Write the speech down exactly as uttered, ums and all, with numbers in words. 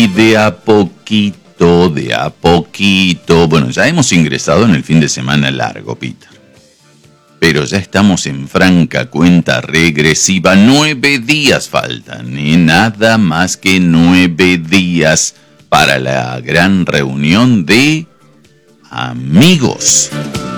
Y de a poquito, de a poquito, bueno, ya hemos ingresado en el fin de semana largo, Peter. Pero ya estamos en franca cuenta regresiva. Nueve días faltan, y nada más que nueve días para la gran reunión de amigos.